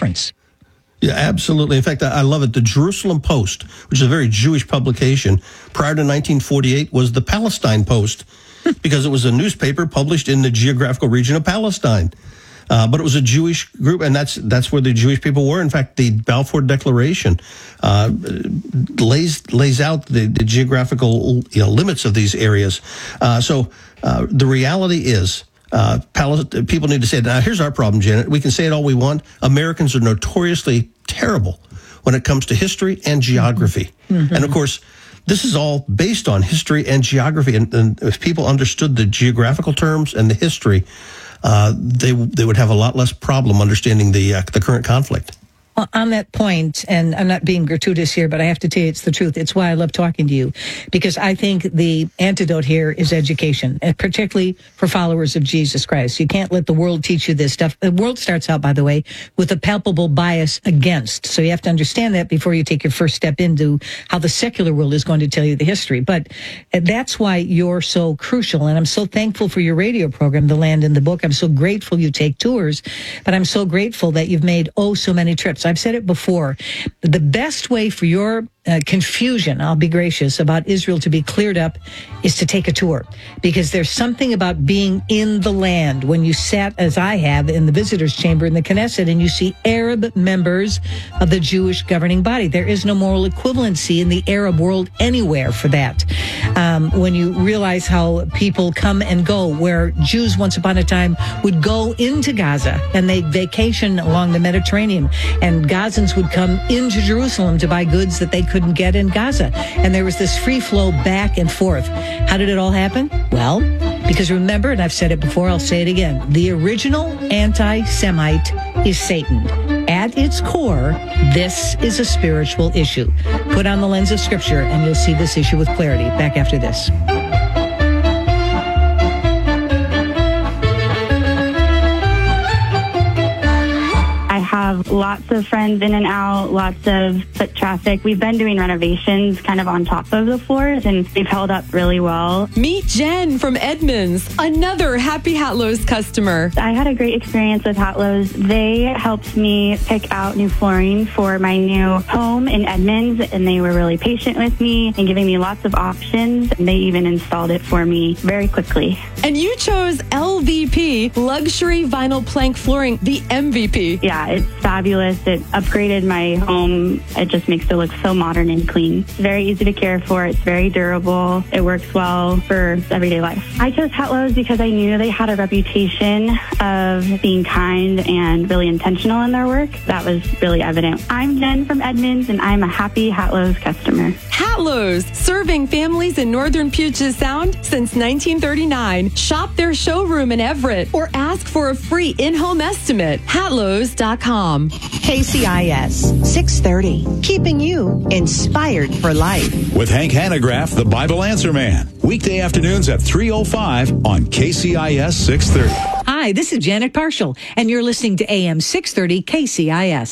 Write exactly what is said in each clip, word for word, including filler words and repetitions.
difference. Yeah, absolutely. In fact, I love it. The Jerusalem Post, which is a very Jewish publication, prior to nineteen forty-eight was the Palestine Post, because it was a newspaper published in the geographical region of Palestine. Uh, but it was a Jewish group, and that's that's where the Jewish people were. In fact, the Balfour Declaration uh, lays lays out the, the geographical you know, limits of these areas. Uh, so uh, the reality is, uh, Palest- people need to say, now here's our problem, Janet. We can say it all we want. Americans are notoriously terrible when it comes to history and geography. Mm-hmm. And of course, this is all based on history and geography. And, and if people understood the geographical terms and the history, Uh, they they would have a lot less problem understanding the uh, the current conflict. Well, on that point, and I'm not being gratuitous here, but I have to tell you it's the truth. It's why I love talking to you, because I think the antidote here is education, and particularly for followers of Jesus Christ. You can't let the world teach you this stuff. The world starts out, by the way, with a palpable bias against. So you have to understand that before you take your first step into how the secular world is going to tell you the history. But that's why you're so crucial, and I'm so thankful for your radio program, The Land in the Book. I'm so grateful you take tours, but I'm so grateful that you've made oh so many trips. I've said it before. The best way for your uh, confusion, I'll be gracious, about Israel to be cleared up is to take a tour. Because there's something about being in the land when you sat, as I have, in the visitors' chamber in the Knesset and you see Arab members of the Jewish governing body. There is no moral equivalency in the Arab world anywhere for that. Um, when you realize how people come and go, where Jews once upon a time would go into Gaza and they vacation along the Mediterranean, and Gazans would come into Jerusalem to buy goods that they couldn't get in Gaza. And there was this free flow back and forth. How did it all happen? Well, because remember, and I've said it before, I'll say it again, the original anti-Semite is Satan. At its core, this is a spiritual issue. Put on the lens of Scripture and you'll see this issue with clarity. Back after this. Have lots of friends in and out, lots of foot traffic. We've been doing renovations kind of on top of the floors, and they've held up really well. Meet Jen from Edmonds, another Happy Hatlows customer. I had a great experience with Hatlows. They helped me pick out new flooring for my new home in Edmonds, and they were really patient with me and giving me lots of options. And they even installed it for me very quickly. And you chose L V P, Luxury Vinyl Plank Flooring, the M V P. Yeah, it's fabulous. It upgraded my home. It just makes it look so modern and clean. It's very easy to care for. It's very durable. It works well for everyday life. I chose Hatlows because I knew they had a reputation of being kind and really intentional in their work. That was really evident. I'm Jen from Edmonds, and I'm a happy Hatlows customer. Hatlows, serving families in northern Puget Sound since nineteen thirty-nine. Shop their showroom in Everett or ask for a free in-home estimate. Hatlows dot com. K C I S six thirty, keeping you inspired for life. With Hank Hanegraaff, the Bible Answer Man. Weekday afternoons at three oh five on K C I S six thirty. Hi, this is Janet Parshall, and you're listening to A M six thirty K C I S.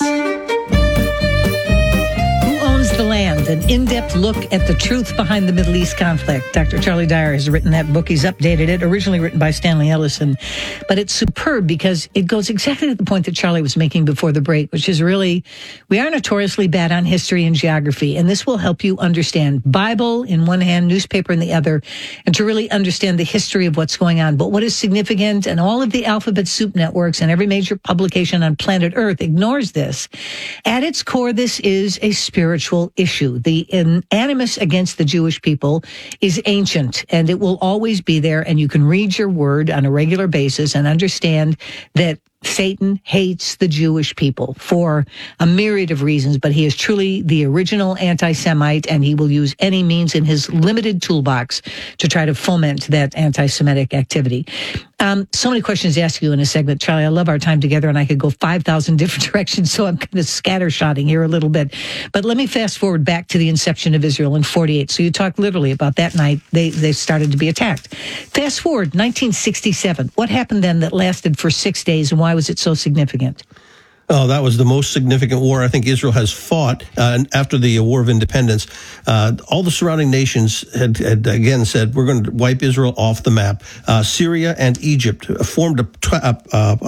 The Land, an in-depth look at the truth behind the Middle East conflict. Doctor Charlie Dyer has written that book. He's updated it, originally written by Stanley Ellison. But it's superb because it goes exactly to the point that Charlie was making before the break, which is really, we are notoriously bad on history and geography, and this will help you understand Bible in one hand, newspaper in the other, and to really understand the history of what's going on. But what is significant, and all of the alphabet soup networks and every major publication on planet Earth ignores this. At its core, this is a spiritual issue. The animus against the Jewish people is ancient, and it will always be there, and you can read your word on a regular basis and understand that Satan hates the Jewish people for a myriad of reasons, but he is truly the original anti-Semite, and he will use any means in his limited toolbox to try to foment that anti-Semitic activity. Um, so many questions to ask you in a segment, Charlie. I love our time together, and I could go five thousand different directions, so I'm kind of scattershotting here a little bit. But let me fast forward back to the inception of Israel in forty-eight. So you talked literally about that night they, they started to be attacked. Fast forward, nineteen sixty-seven. What happened then that lasted for six days, and why was it so significant? Oh, that was the most significant war I think Israel has fought uh, after the War of Independence. Uh, all the surrounding nations had, had again said, we're going to wipe Israel off the map. Uh, Syria and Egypt formed a, a, a,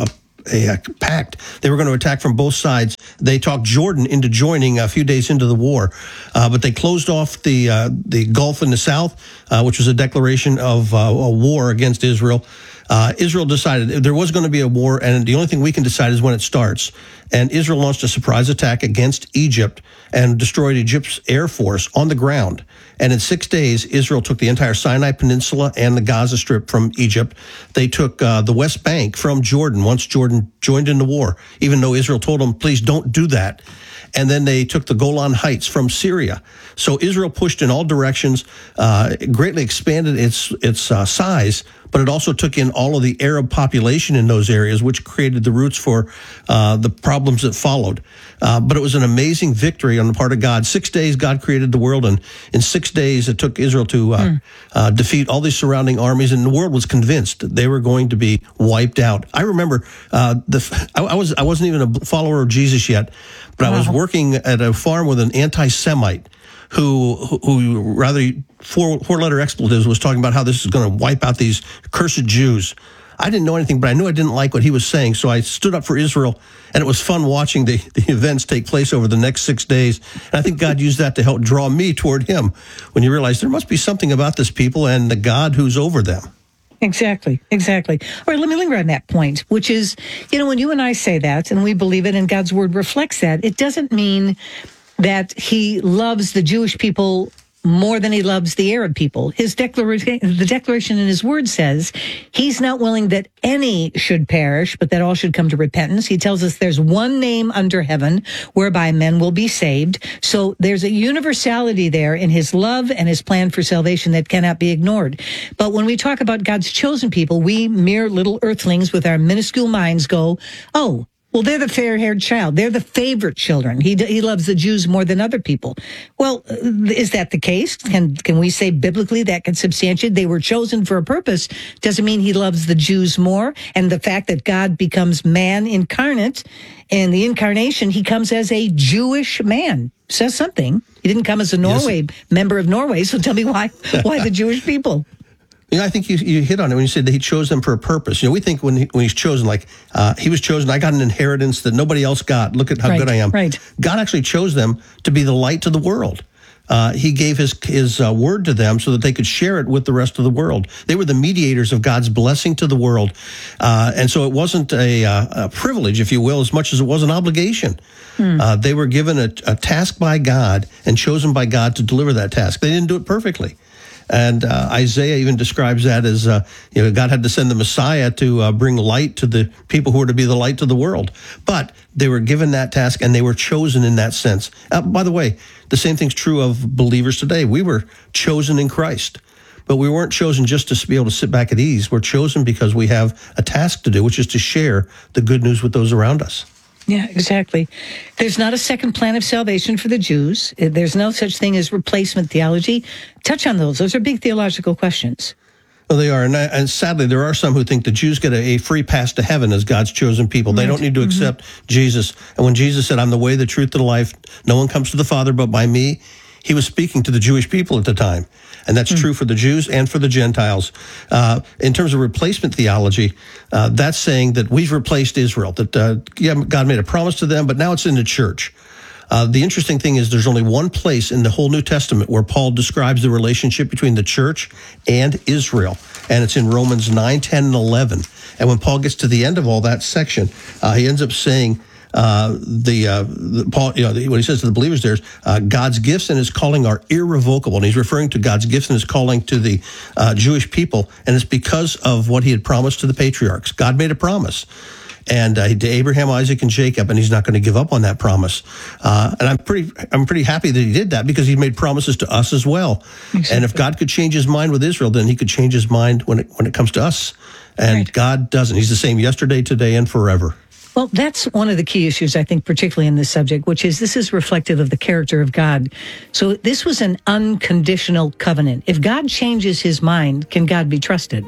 a, a pact. They were going to attack from both sides. They talked Jordan into joining a few days into the war, uh, but they closed off the uh, the Gulf in the south, uh, which was a declaration of uh, a war against Israel. Uh, Israel decided there was going to be a war, and the only thing we can decide is when it starts. And Israel launched a surprise attack against Egypt and destroyed Egypt's air force on the ground. And in six days, Israel took the entire Sinai Peninsula and the Gaza Strip from Egypt. They took uh, the West Bank from Jordan once Jordan joined in the war, even though Israel told them, please don't do that. And then they took the Golan Heights from Syria. So Israel pushed in all directions, uh, greatly expanded its its uh, size, but it also took in all of the Arab population in those areas, which created the roots for uh, the problems that followed. Uh, but it was an amazing victory on the part of God. Six days, God created the world, and in six days, it took Israel to uh, mm. uh, defeat all these surrounding armies, and the world was convinced that they were going to be wiped out. I remember uh, the I, I was I wasn't even a follower of Jesus yet, but wow. I was working at a farm with an anti-Semite who, who rather four four letter expletives was talking about how this is going to wipe out these cursed Jews. I didn't know anything, but I knew I didn't like what he was saying, so I stood up for Israel, and it was fun watching the, the events take place over the next six days. And I think God used that to help draw me toward him when you realize there must be something about this people and the God who's over them. Exactly, exactly. All right, let me linger on that point, which is, you know, when you and I say that, and we believe it, and God's word reflects that, it doesn't mean that he loves the Jewish people more than he loves the Arab people. His declaration, the declaration in his word says he's not willing that any should perish, but that all should come to repentance. He tells us there's one name under heaven whereby men will be saved. So there's a universality there in his love and his plan for salvation that cannot be ignored. But when we talk about God's chosen people, we mere little earthlings with our minuscule minds go, oh, well, they're the fair-haired child. They're the favorite children. He he loves the Jews more than other people. Well, is that the case? Can can we say biblically that can substantiate they were chosen for a purpose? Doesn't mean he loves the Jews more. And the fact that God becomes man incarnate, in the incarnation, he comes as a Jewish man. Says something. He didn't come as a Norway yes. member of Norway. So tell me why why the Jewish people? You know, I think you you hit on it when you said that he chose them for a purpose. You know, we think when he, when he's chosen, like uh, he was chosen, I got an inheritance that nobody else got. Look at how right, good I am. Right. God actually chose them to be the light to the world. Uh, he gave his his uh, word to them so that they could share it with the rest of the world. They were the mediators of God's blessing to the world, uh, and so it wasn't a, uh, a privilege, if you will, as much as it was an obligation. Hmm. Uh, they were given a, a task by God and chosen by God to deliver that task. They didn't do it perfectly. And uh, Isaiah even describes that as, uh, you know, God had to send the Messiah to uh, bring light to the people who were to be the light to the world. But they were given that task, and they were chosen in that sense. Uh, by the way, the same thing's true of believers today. We were chosen in Christ, but we weren't chosen just to be able to sit back at ease. We're chosen because we have a task to do, which is to share the good news with those around us. Yeah, exactly. There's not a second plan of salvation for the Jews. There's no such thing as replacement theology. Touch on those. Those are big theological questions. Well, they are. And, and sadly, there are some who think the Jews get a, a free pass to heaven as God's chosen people. Right. They don't need to accept mm-hmm. Jesus. And when Jesus said, I'm the way, the truth, and the life, no one comes to the Father but by me, he was speaking to the Jewish people at the time. And that's mm. true for the Jews and for the Gentiles. Uh, in terms of replacement theology, uh, that's saying that we've replaced Israel, that uh, yeah, God made a promise to them, but now it's in the church. Uh, the interesting thing is there's only one place in the whole New Testament where Paul describes the relationship between the church and Israel, and it's in Romans nine, ten, and eleven. And when Paul gets to the end of all that section, uh, he ends up saying, Uh, the, uh, the Paul, you know, the, what he says to the believers there is uh, God's gifts and his calling are irrevocable. And he's referring to God's gifts and his calling to the uh, Jewish people. And it's because of what he had promised to the patriarchs. God made a promise. And uh, to Abraham, Isaac, and Jacob, and he's not going to give up on that promise. Uh, and I'm pretty, I'm pretty happy that he did that because he made promises to us as well. Exactly. And if God could change his mind with Israel, then he could change his mind when it when it comes to us. And right. God doesn't. He's the same yesterday, today, and forever. Well, that's one of the key issues, I think, particularly in this subject, which is this is reflective of the character of God. So this was an unconditional covenant. If God changes his mind, can God be trusted?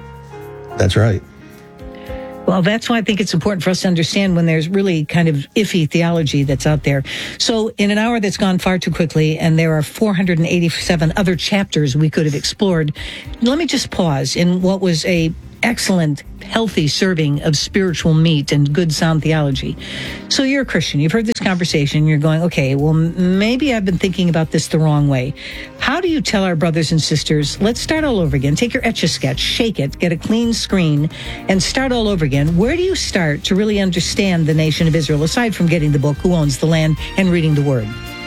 That's right. Well, that's why I think it's important for us to understand when there's really kind of iffy theology that's out there. So in an hour that's gone far too quickly, and there are four hundred eighty-seven other chapters we could have explored, let me just pause in what was a excellent, healthy serving of spiritual meat and good sound theology. So you're a Christian. You've heard this conversation. You're going, okay, well, m- maybe I've been thinking about this the wrong way. How do you tell our brothers and sisters, let's start all over again. Take your Etch-a-Sketch, shake it, get a clean screen, and start all over again. Where do you start to really understand the nation of Israel, aside from getting the book, Who Owns the Land, and reading the Word?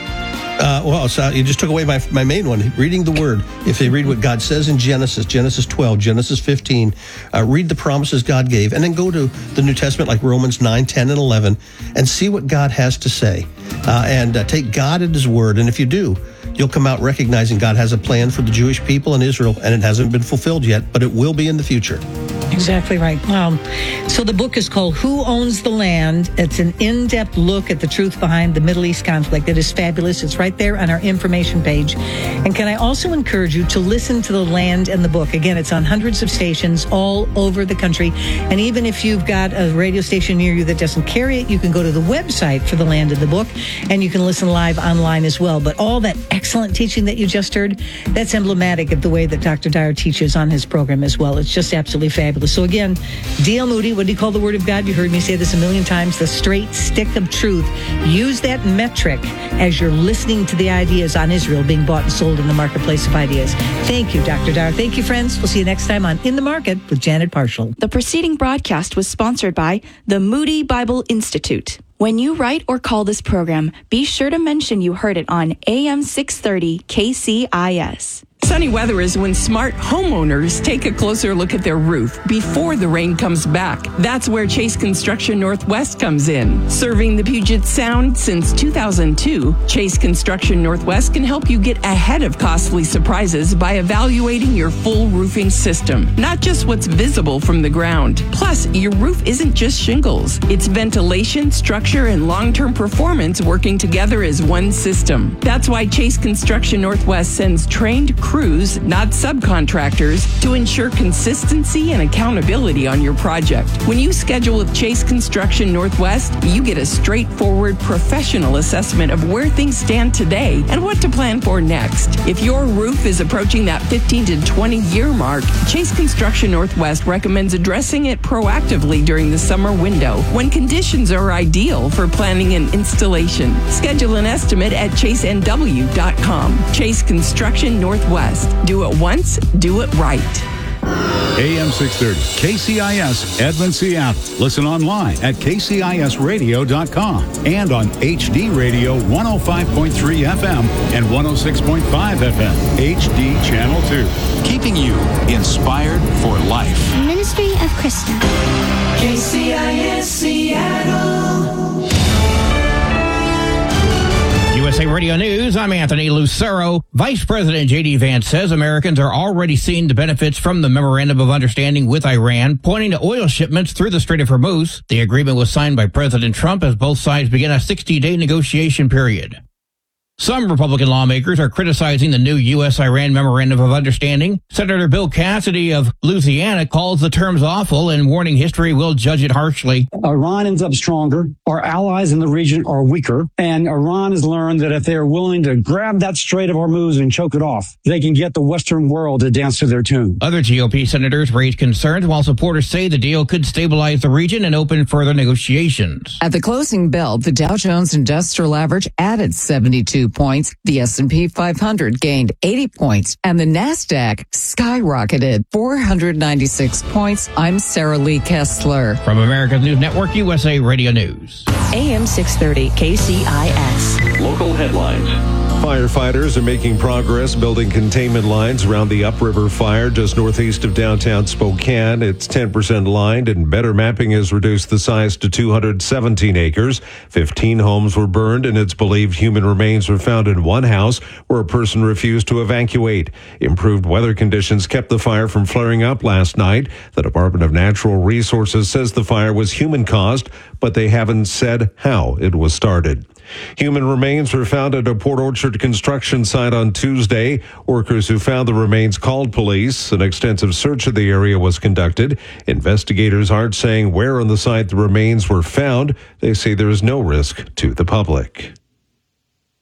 Uh, well, so you just took away my my main one, reading the Word. If they read what God says in Genesis, Genesis twelve, Genesis fifteen, uh, read the promises God gave, and then go to the New Testament like Romans nine, ten, and eleven, and see what God has to say. Uh, and uh, take God at His Word. And if you do, you'll come out recognizing God has a plan for the Jewish people in Israel, and it hasn't been fulfilled yet, but it will be in the future. Exactly right. Um, so the book is called Who Owns the Land? It's an in-depth look at the truth behind the Middle East conflict. It is fabulous. It's right there on our information page. And can I also encourage you to listen to The Land and the Book? Again, it's on hundreds of stations all over the country. And even if you've got a radio station near you that doesn't carry it, you can go to the website for The Land and the Book, and you can listen live online as well. But all that excellent teaching that you just heard, that's emblematic of the way that Doctor Dyer teaches on his program as well. It's just absolutely fabulous. So again, D L Moody, what do you call the Word of God? You heard me say this a million times, the straight stick of truth. Use that metric as you're listening to the ideas on Israel being bought and sold in the marketplace of ideas. Thank you, Doctor Dyer. Thank you, friends. We'll see you next time on In the Market with Janet Parshall. The preceding broadcast was sponsored by the Moody Bible Institute. When you write or call this program, be sure to mention you heard it on A M six thirty K C I S. Sunny weather is when smart homeowners take a closer look at their roof before the rain comes back. That's where Chase Construction Northwest comes in. Serving the Puget Sound since two thousand two, Chase Construction Northwest can help you get ahead of costly surprises by evaluating your full roofing system, not just what's visible from the ground. Plus, your roof isn't just shingles. It's ventilation, structure, and long-term performance working together as one system. That's why Chase Construction Northwest sends trained crews, not subcontractors, to ensure consistency and accountability on your project. When you schedule with Chase Construction Northwest, you get a straightforward professional assessment of where things stand today and what to plan for next. If your roof is approaching that fifteen to twenty year mark, Chase Construction Northwest recommends addressing it proactively during the summer window when conditions are ideal for planning and installation. Schedule an estimate at chase n w dot com. Chase Construction Northwest. Do it once, do it right. A M six thirty, K C I S, Edmond, Seattle. Listen online at k c i s radio dot com and on H D Radio one oh five point three F M and one oh six point five F M, H D Channel two. Keeping you inspired for life. Ministry of Christian. K C I S Seattle. U S A Radio News, I'm Anthony Lucero. Vice President J D Vance says Americans are already seeing the benefits from the Memorandum of Understanding with Iran, pointing to oil shipments through the Strait of Hormuz. The agreement was signed by President Trump as both sides begin a sixty-day negotiation period. Some Republican lawmakers are criticizing the new U S Iran Memorandum of Understanding. Senator Bill Cassidy of Louisiana calls the terms awful and warning history will judge it harshly. Iran ends up stronger. Our allies in the region are weaker. And Iran has learned that if they are willing to grab that Strait of Hormuz and choke it off, they can get the Western world to dance to their tune. Other G O P senators raised concerns while supporters say the deal could stabilize the region and open further negotiations. At the closing bell, the Dow Jones Industrial Average added seventy-two points, the S and P five hundred gained eighty points, and the NASDAQ skyrocketed four hundred ninety-six points. I'm Sarah Lee Kessler. From America's News Network, U S A Radio News. A M six thirty K C I S. Local headlines. Firefighters are making progress building containment lines around the Upriver fire just northeast of downtown Spokane. It's ten percent lined, and better mapping has reduced the size to two hundred seventeen acres. fifteen homes were burned, and it's believed human remains were found in one house where a person refused to evacuate. Improved weather conditions kept the fire from flaring up last night. The Department of Natural Resources says the fire was human-caused, but they haven't said how it was started. Human remains were found at a Port Orchard construction site on Tuesday. Workers who found the remains called police. An extensive search of the area was conducted. Investigators aren't saying where on the site the remains were found. They say there is no risk to the public.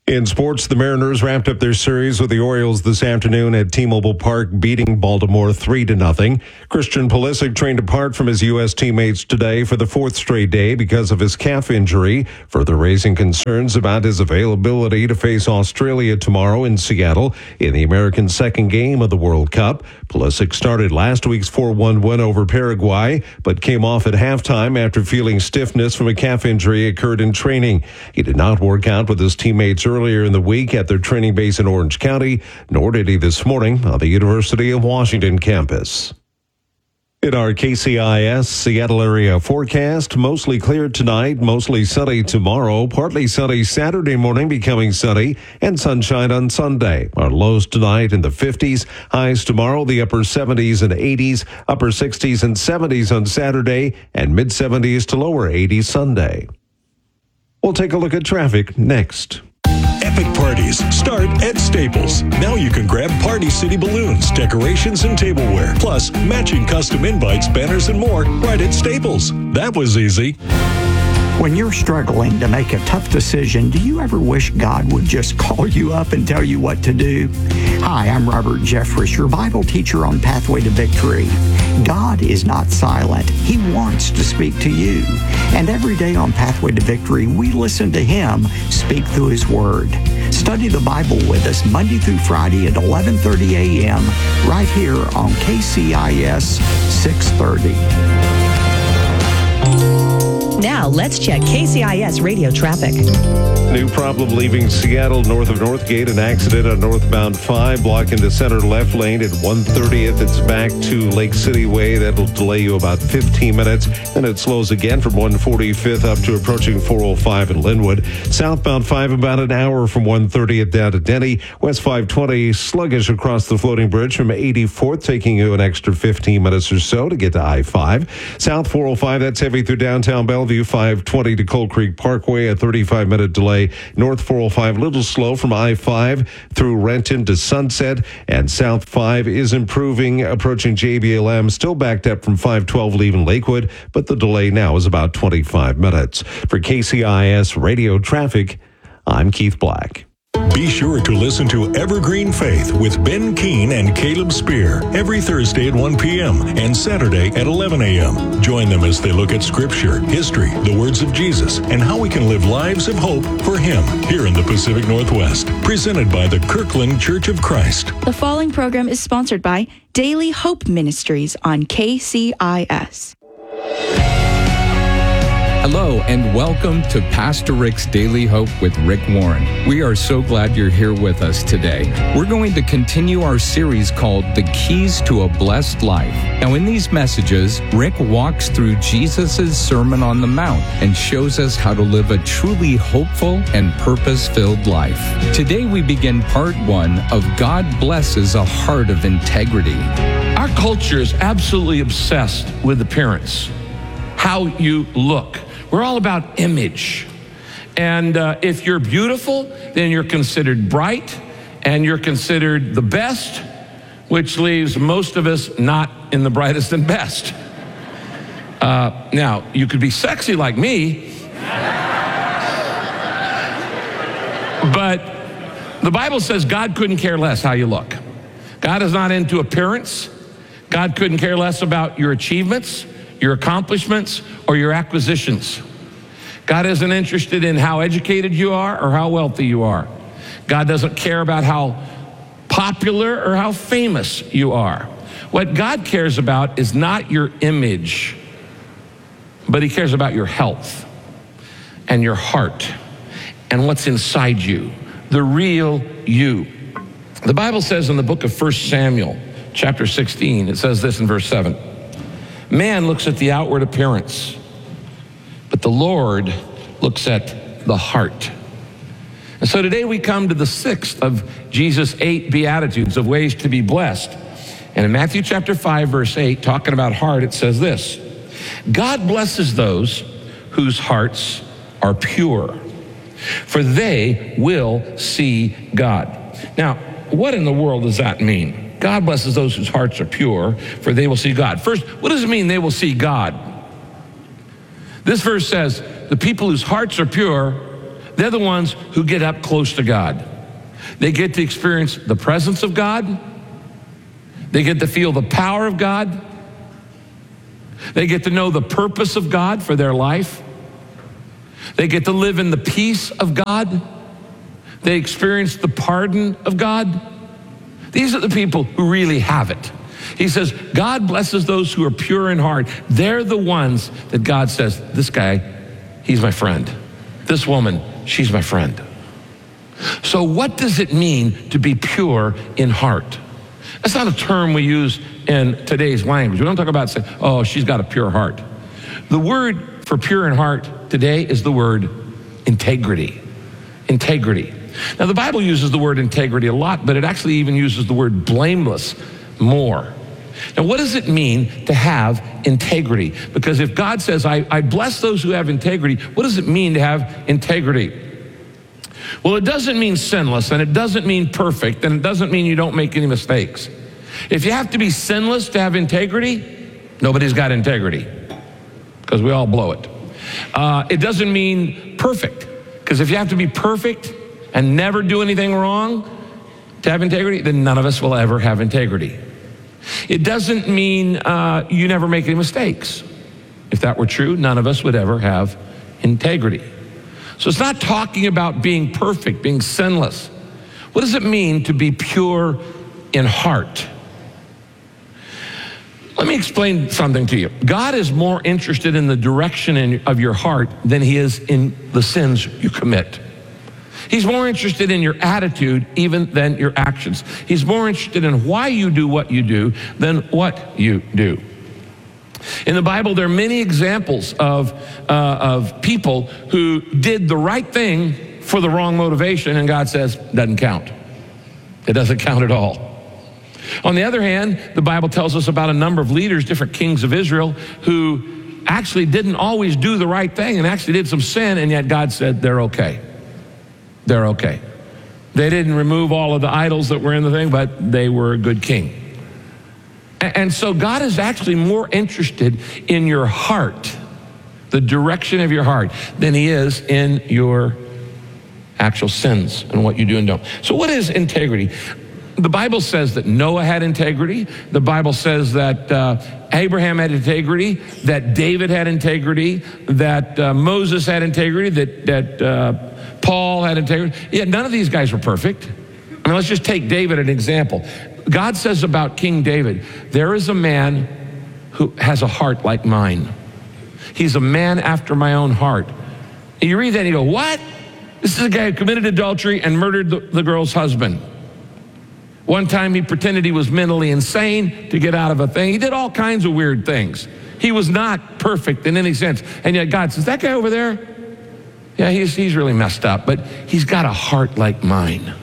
In sports, the Mariners wrapped up their series with the Orioles this afternoon at T-Mobile Park, beating Baltimore three to nothing. Christian Pulisic trained apart from his U S teammates today for the fourth straight day because of his calf injury, further raising concerns about his availability to face Australia tomorrow in Seattle in the American second game of the World Cup. Pulisic started last week's four one win over Paraguay, but came off at halftime after feeling stiffness from a calf injury occurred in training. He did not work out with his teammates earlier in the week at their training base in Orange County, nor did he this morning on the University of Washington campus. In our K C I S Seattle area forecast, mostly clear tonight, mostly sunny tomorrow, partly sunny Saturday morning, becoming sunny, and sunshine on Sunday. Our lows tonight in the fifties, highs tomorrow, the upper seventies and eighties, upper sixties and seventies on Saturday, and mid-seventies to lower eighties Sunday. We'll take a look at traffic next. Epic parties start at Staples. Now you can grab Party City balloons, decorations, and tableware, plus matching custom invites, banners, and more right at Staples. That was easy. When you're struggling to make a tough decision, do you ever wish God would just call you up and tell you what to do? Hi, I'm Robert Jeffress, your Bible teacher on Pathway to Victory. God is not silent. He wants to speak to you. And every day on Pathway to Victory, we listen to Him speak through His Word. Study the Bible with us Monday through Friday at eleven thirty a.m. right here on K C I S six thirty. Now, let's check K C I S radio traffic. New problem leaving Seattle north of Northgate. An accident on northbound five, blocking the center left lane at one thirtieth. It's back to Lake City Way. That'll delay you about fifteen minutes. Then it slows again from one forty-fifth up to approaching four oh five in Linwood. Southbound five, about an hour from one thirtieth down to Denny. West five twenty, sluggish across the floating bridge from eighty-fourth, taking you an extra fifteen minutes or so to get to I five. South four oh five, that's heavy through downtown Bellevue. five twenty to Coal Creek Parkway, a thirty-five minute delay. North four oh five, little slow from I five through Renton to Sunset. And South five is improving, approaching J B L M. Still backed up from five twelve leaving Lakewood, but the delay now is about twenty-five minutes. For K C I S Radio Traffic, I'm Keith Black. Be sure to listen to Evergreen Faith with Ben Keene and Caleb Spear every Thursday at one p.m. and Saturday at eleven a.m. Join them as they look at Scripture, history, the words of Jesus, and how we can live lives of hope for Him here in the Pacific Northwest. Presented by the Kirkland Church of Christ. The following program is sponsored by Daily Hope Ministries on K C I S. Hello and welcome to Pastor Rick's Daily Hope with Rick Warren. We are so glad you're here with us today. We're going to continue our series called The Keys to a Blessed Life. Now in these messages, Rick walks through Jesus' Sermon on the Mount and shows us how to live a truly hopeful and purpose-filled life. Today we begin part one of God Blesses a Heart of Integrity. Our culture is absolutely obsessed with appearance, how you look. We're all about image. And uh, if you're beautiful, then you're considered bright and you're considered the best, which leaves most of us not in the brightest and best. Uh, now, you could be sexy like me, but the Bible says God couldn't care less how you look. God is not into appearance. God couldn't care less about your achievements, your accomplishments, or your acquisitions. God isn't interested in how educated you are or how wealthy you are. God doesn't care about how popular or how famous you are. What God cares about is not your image, but He cares about your health and your heart and what's inside you, the real you. The Bible says in the book of First Samuel, chapter sixteen, it says this in verse seven. Man looks at the outward appearance, but the Lord looks at the heart. And so today we come to the sixth of Jesus' eight Beatitudes of ways to be blessed. And in Matthew chapter five, verse eight, talking about heart, it says this: God blesses those whose hearts are pure, for they will see God. Now, what in the world does that mean? God blesses those whose hearts are pure, for they will see God. First, what does it mean they will see God? This verse says the people whose hearts are pure, They're the ones who get up close to God. They get to experience the presence of God. They get to feel the power of God. They get to know the purpose of God for their life. They get to live in the peace of God. They experience the pardon of God. These are the people who really have it. He says, God blesses those who are pure in heart. They're the ones that God says, this guy, he's my friend. This woman, she's my friend. So what does it mean to be pure in heart? That's not a term we use in today's language. We don't talk about saying, oh, she's got a pure heart. The word for pure in heart today is the word integrity. Integrity. Now, the Bible uses the word integrity a lot, but it actually even uses the word blameless more. Now, what does it mean to have integrity? Because if God says, I, I bless those who have integrity, what does it mean to have integrity? Well, it doesn't mean sinless, and it doesn't mean perfect, and it doesn't mean you don't make any mistakes. If you have to be sinless to have integrity, nobody's got integrity, because we all blow it. Uh, it doesn't mean perfect, because if you have to be perfect and never do anything wrong to have integrity, then none of us will ever have integrity. It doesn't mean uh, you never make any mistakes. If that were true, none of us would ever have integrity. So it's not talking about being perfect, being sinless. What does it mean to be pure in heart? Let me explain something to you. God is more interested in the direction in, of your heart than he is in the sins you commit. He's more interested in your attitude even than your actions. He's more interested in why you do what you do than what you do. In the Bible, there are many examples of, uh, of people who did the right thing for the wrong motivation, and God says, doesn't count. It doesn't count at all. On the other hand, the Bible tells us about a number of leaders, different kings of Israel, who actually didn't always do the right thing and actually did some sin, and yet God said they're okay. They're okay. They didn't remove all of the idols that were in the thing, but they were a good king. And so God is actually more interested in your heart, the direction of your heart, than he is in your actual sins and what you do and don't. So what is integrity? The Bible says that Noah had integrity. The Bible says that uh, Abraham had integrity, that David had integrity, that uh, Moses had integrity, that, that uh, Paul had integrity. Yeah, none of these guys were perfect. I mean, let's just take David as an example. God says about King David, there is a man who has a heart like mine. He's a man after my own heart. And you read that and you go, what? This is a guy who committed adultery and murdered the, the girl's husband. One time he pretended he was mentally insane to get out of a thing. He did all kinds of weird things. He was not perfect in any sense. And yet God says, that guy over there, yeah, he's, he's really messed up, but he's got a heart like mine.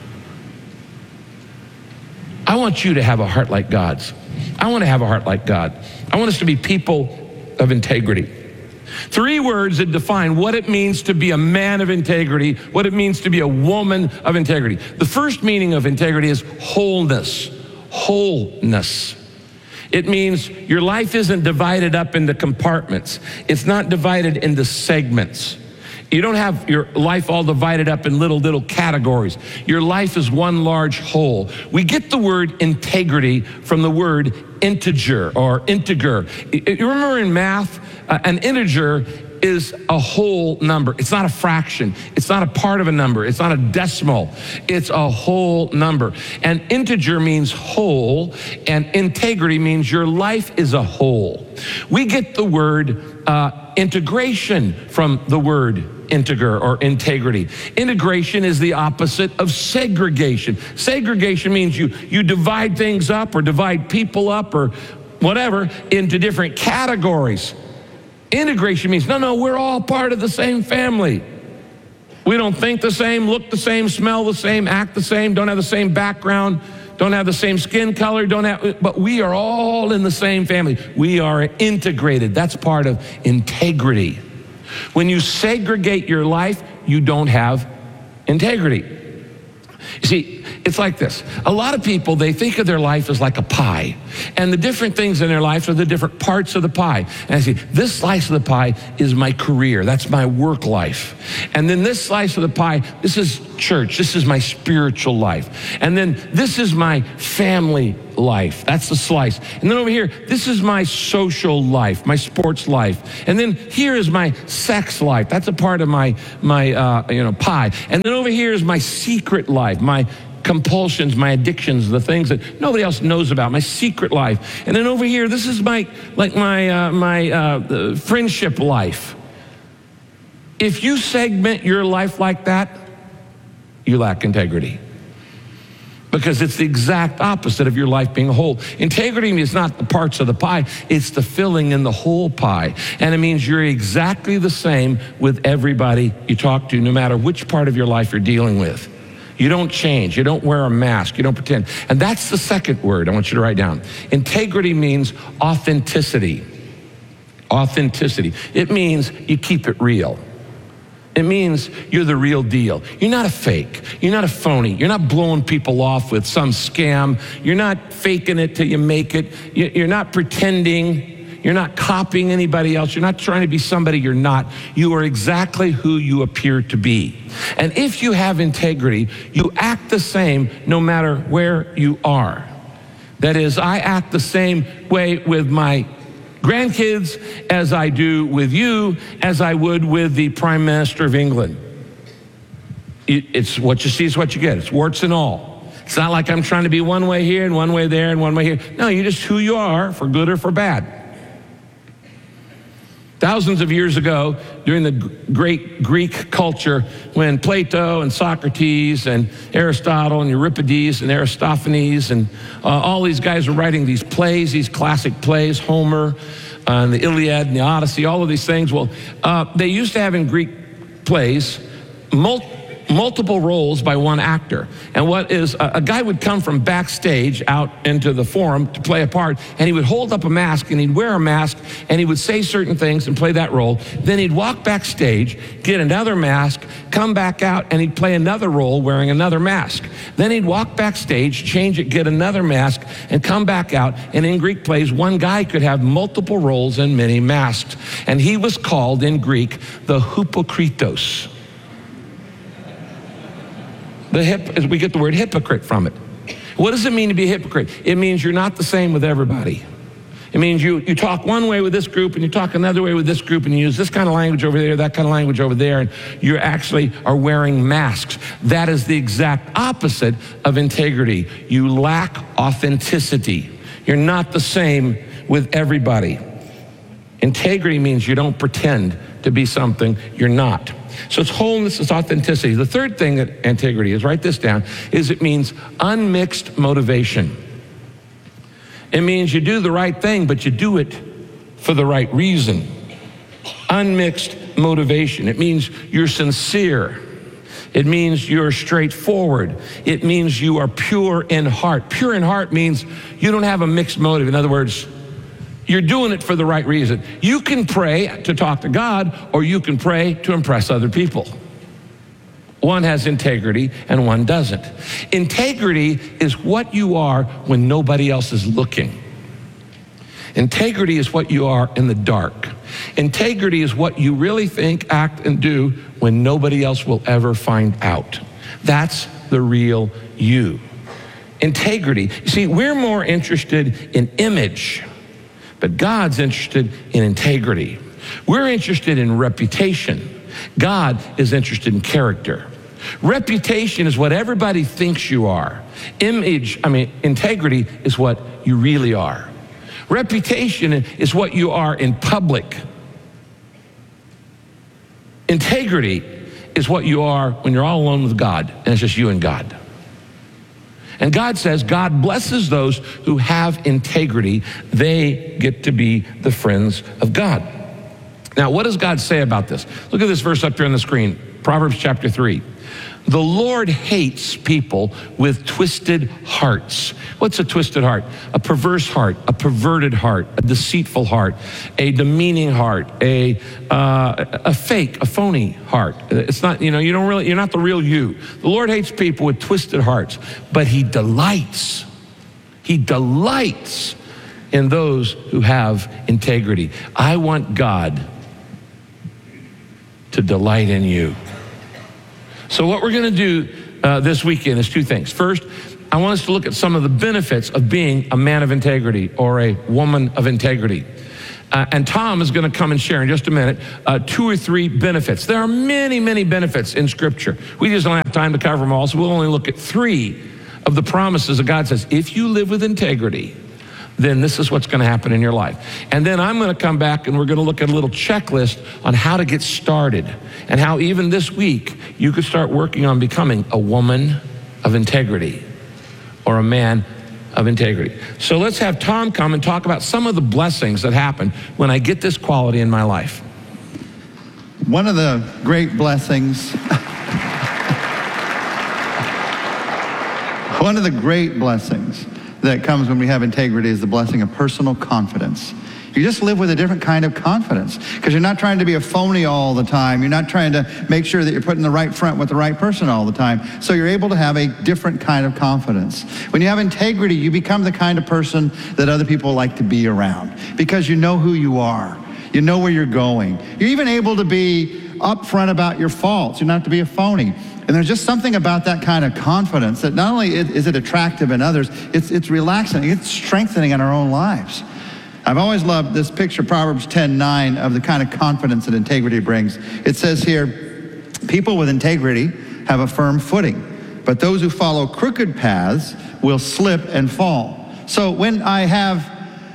I want you to have a heart like God's. I want to have a heart like God. I want us to be people of integrity. Three words that define what it means to be a man of integrity, what it means to be a woman of integrity. The first meaning of integrity is wholeness. Wholeness. It means your life isn't divided up into compartments. It's not divided into segments. You don't have your life all divided up in little, little categories. Your life is one large whole. We get the word integrity from the word integer or integer. You remember in math, uh, an integer is a whole number. It's not a fraction. It's not a part of a number. It's not a decimal. It's a whole number. And integer means whole, and integrity means your life is a whole. We get the word uh, integration from the word integer or integrity. Integration is the opposite of segregation. Segregation means you, you divide things up or divide people up or whatever into different categories. Integration means, no, no, we're all part of the same family. We don't think the same, look the same, smell the same, act the same, don't have the same background, don't have the same skin color, don't have, but we are all in the same family. We are integrated. That's part of integrity. When you segregate your life, you don't have integrity. You see, it's like this. A lot of people, they think of their life as like a pie. And the different things in their life are the different parts of the pie. And I say, this slice of the pie is my career. That's my work life. And then this slice of the pie, this is church. This is my spiritual life. And then this is my family life. That's the slice. And then over here, this is my social life, my sports life. And then here is my sex life. That's a part of my, my uh, you know, pie. And then over here is my secret life, my compulsions, my addictions, the things that nobody else knows about, my secret life. And then over here, this is my, like my, uh, my uh, friendship life. If you segment your life like that, you lack integrity. Because it's the exact opposite of your life being a whole. Integrity is not the parts of the pie, it's the filling in the whole pie. And it means you're exactly the same with everybody you talk to, no matter which part of your life you're dealing with. You don't change, you don't wear a mask, you don't pretend. And that's the second word I want you to write down. Integrity means authenticity. Authenticity. It means you keep it real. It means you're the real deal. You're not a fake. You're not a phony. You're not blowing people off with some scam. You're not faking it till you make it. You're not pretending. You're not copying anybody else. You're not trying to be somebody you're not. You are exactly who you appear to be. And if you have integrity, you act the same no matter where you are. That is, I act the same way with my grandkids as I do with you, as I would with the Prime Minister of England. It's what you see is what you get. It's warts and all. It's not like I'm trying to be one way here and one way there and one way here. No, you're just who you are, for good or for bad. Thousands of years ago, during the great Greek culture, when Plato and Socrates and Aristotle and Euripides and Aristophanes and uh, all these guys were writing these plays, these classic plays, Homer uh, and the Iliad and the Odyssey, all of these things. Well, uh, they used to have in Greek plays multiple multiple roles by one actor. And what is, a, a guy would come from backstage out into the forum to play a part, and he would hold up a mask, and he'd wear a mask, and he would say certain things and play that role. Then he'd walk backstage, get another mask, come back out, and he'd play another role wearing another mask. Then he'd walk backstage, change it, get another mask, and come back out. And in Greek plays, one guy could have multiple roles and many masks. And he was called in Greek the hypokritos. The hip, we get the word hypocrite from it. What does it mean to be a hypocrite? It means you're not the same with everybody. It means you, you talk one way with this group and you talk another way with this group and you use this kind of language over there, that kind of language over there, and you actually are wearing masks. That is the exact opposite of integrity. You lack authenticity. You're not the same with everybody. Integrity means you don't pretend to be something you're not. So it's wholeness, it's authenticity. The third thing that integrity is, write this down, is it means unmixed motivation. It means you do the right thing, but you do it for the right reason. Unmixed motivation. It means you're sincere. It means you're straightforward. It means you are pure in heart. Pure in heart means you don't have a mixed motive. In other words, you're doing it for the right reason. You can pray to talk to God, or you can pray to impress other people. One has integrity and one doesn't. Integrity is what you are when nobody else is looking. Integrity is what you are in the dark. Integrity is what you really think, act, and do when nobody else will ever find out. That's the real you. Integrity. You see, we're more interested in image, but God's interested in integrity. We're interested in reputation. God is interested in character. Reputation is what everybody thinks you are. Image, I mean, integrity is what you really are. Reputation is what you are in public. Integrity is what you are when you're all alone with God, and it's just you and God. And God says God blesses those who have integrity. They get to be the friends of God. Now, what does God say about this? Look at this verse up here on the screen. Proverbs chapter three. The Lord hates people with twisted hearts. What's a twisted heart? A perverse heart, a perverted heart, a deceitful heart, a demeaning heart, a uh, a fake, a phony heart. It's not, you know, you don't really, you're not the real you. The Lord hates people with twisted hearts, but he delights, he delights in those who have integrity. I want God to delight in you. So what we're going to do uh, this weekend is two things. First, I want us to look at some of the benefits of being a man of integrity or a woman of integrity. Uh, and Tom is going to come and share in just a minute uh, two or three benefits. There are many, many benefits in Scripture. We just don't have time to cover them all, so we'll only look at three of the promises that God says, if you live with integrity, then this is what's going to happen in your life. And then I'm going to come back and we're going to look at a little checklist on how to get started and how even this week you could start working on becoming a woman of integrity or a man of integrity. So let's have Tom come and talk about some of the blessings that happen when I get this quality in my life. One of the great blessings, one of the great blessings that comes when we have integrity is the blessing of personal confidence. You just live with a different kind of confidence because you're not trying to be a phony all the time. You're not trying to make sure that you're putting the right front with the right person all the time. So you're able to have a different kind of confidence. When you have integrity, you become the kind of person that other people like to be around because you know who you are. You know where you're going. You're even able to be upfront about your faults. You're not to be a phony. And there's just something about that kind of confidence that not only is it attractive in others, it's, it's relaxing, it's strengthening in our own lives. I've always loved this picture, Proverbs ten nine, of the kind of confidence that integrity brings. It says here, people with integrity have a firm footing, but those who follow crooked paths will slip and fall. So when I have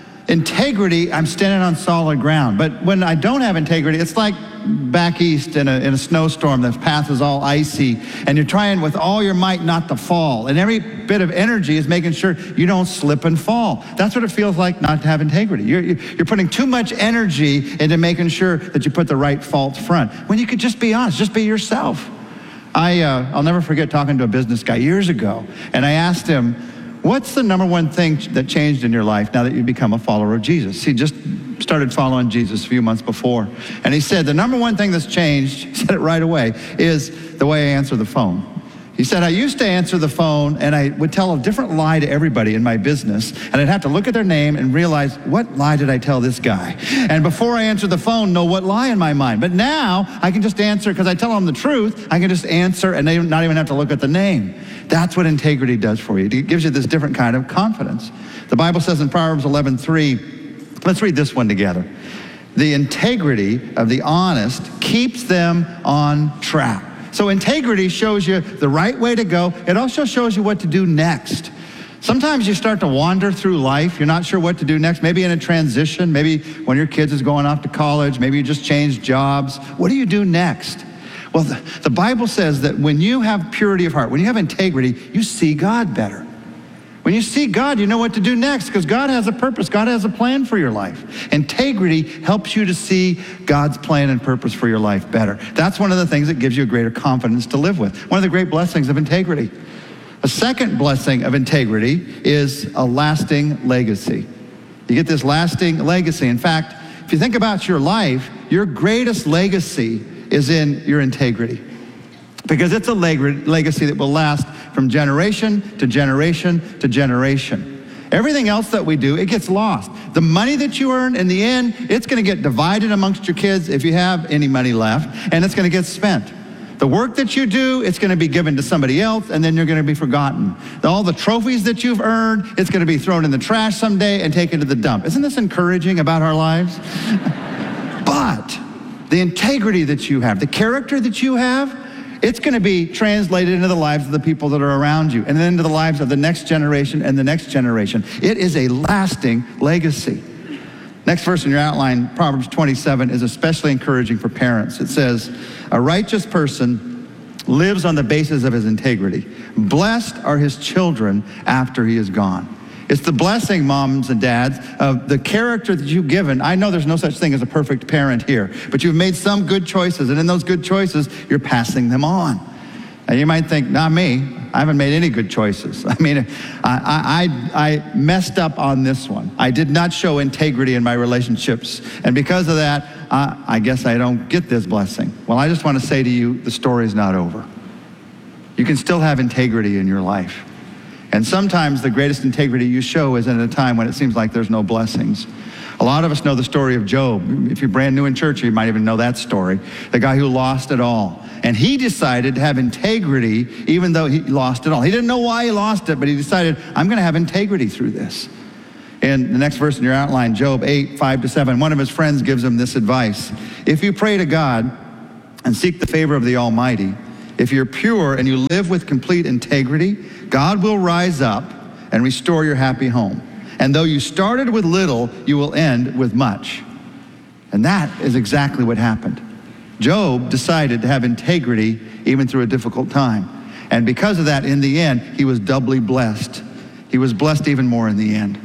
integrity, I'm standing on solid ground. But when I don't have integrity, it's like back east in a, in a snowstorm, the path is all icy, and you're trying with all your might not to fall. And every bit of energy is making sure you don't slip and fall. That's what it feels like not to have integrity. You're, you're putting too much energy into making sure that you put the right false front, when you could just be honest, just be yourself. I, uh, I'll never forget talking to a business guy years ago, and I asked him, what's the number one thing that changed in your life now that you've become a follower of Jesus? He just started following Jesus a few months before. And he said, the number one thing that's changed, he said it right away, is the way I answer the phone. He said, I used to answer the phone and I would tell a different lie to everybody in my business. And I'd have to look at their name and realize, what lie did I tell this guy? And before I answer the phone, know what lie in my mind. But now I can just answer, because I tell them the truth, I can just answer and they not even have to look at the name. That's what integrity does for you. It gives you this different kind of confidence. The Bible says in Proverbs eleven three, let's read this one together. The integrity of the honest keeps them on track. So integrity shows you the right way to go. It also shows you what to do next. Sometimes you start to wander through life. You're not sure what to do next. Maybe in a transition. Maybe when your kids is going off to college. Maybe you just changed jobs. What do you do next? Well, the, the Bible says that when you have purity of heart, when you have integrity, you see God better. When you see God, you know what to do next because God has a purpose. God has a plan for your life. Integrity helps you to see God's plan and purpose for your life better. That's one of the things that gives you a greater confidence to live with. One of the great blessings of integrity. A second blessing of integrity is a lasting legacy. You get this lasting legacy. In fact, if you think about your life, your greatest legacy is in your integrity. Because it's a leg- legacy that will last from generation to generation to generation. Everything else that we do, it gets lost. The money that you earn, in the end, it's going to get divided amongst your kids if you have any money left, and it's going to get spent. The work that you do, it's going to be given to somebody else, and then you're going to be forgotten. All the trophies that you've earned, it's going to be thrown in the trash someday and taken to the dump. Isn't this encouraging about our lives? But the integrity that you have, the character that you have, it's going to be translated into the lives of the people that are around you and then into the lives of the next generation and the next generation. It is a lasting legacy. Next verse in your outline, Proverbs twenty-seven, is especially encouraging for parents. It says, a righteous person lives on the basis of his integrity. Blessed are his children after he is gone. It's the blessing, moms and dads, of the character that you've given. I know there's no such thing as a perfect parent here, but you've made some good choices, and in those good choices, you're passing them on. And you might think, not me. I haven't made any good choices. I mean, I, I, I messed up on this one. I did not show integrity in my relationships. And because of that, uh, I guess I don't get this blessing. Well, I just want to say to you, the story's not over. You can still have integrity in your life. And sometimes the greatest integrity you show is in a time when it seems like there's no blessings. A lot of us know the story of Job. If you're brand new in church, you might even know that story. The guy who lost it all. And he decided to have integrity even though he lost it all. He didn't know why he lost it, but he decided, I'm going to have integrity through this. In the next verse in your outline, Job eight, five to seven, one of his friends gives him this advice. If you pray to God and seek the favor of the Almighty, if you're pure and you live with complete integrity, God will rise up and restore your happy home. And though you started with little, you will end with much. And that is exactly what happened. Job decided to have integrity even through a difficult time. And because of that, in the end, he was doubly blessed. He was blessed even more in the end.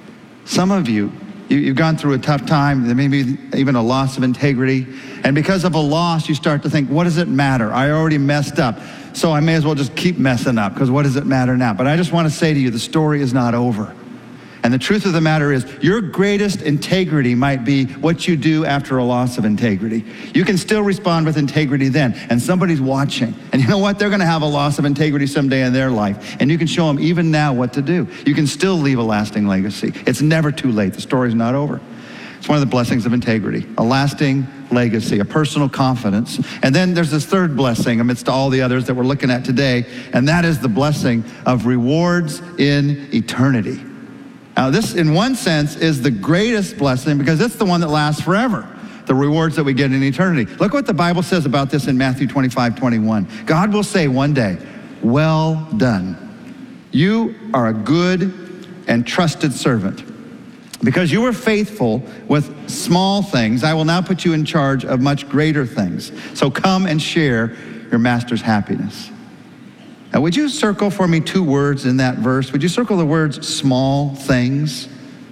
Some of you, you you've gone through a tough time, maybe even a loss of integrity. And because of a loss, you start to think, what does it matter? I already messed up, so I may as well just keep messing up, because what does it matter now? But I just want to say to you, the story is not over. And the truth of the matter is, your greatest integrity might be what you do after a loss of integrity. You can still respond with integrity then, and somebody's watching. And you know what? They're going to have a loss of integrity someday in their life. And you can show them even now what to do. You can still leave a lasting legacy. It's never too late. The story's not over. It's one of the blessings of integrity, a lasting legacy, a personal confidence. And then there's this third blessing amidst all the others that we're looking at today, and that is the blessing of rewards in eternity. Now, this, in one sense, is the greatest blessing because it's the one that lasts forever, the rewards that we get in eternity. Look what the Bible says about this in Matthew twenty-five, twenty-one. God will say one day, well done. You are a good and trusted servant. Because you were faithful with small things, I will now put you in charge of much greater things. So come and share your master's happiness. Now, would you circle for me two words in that verse? Would you circle the words small things?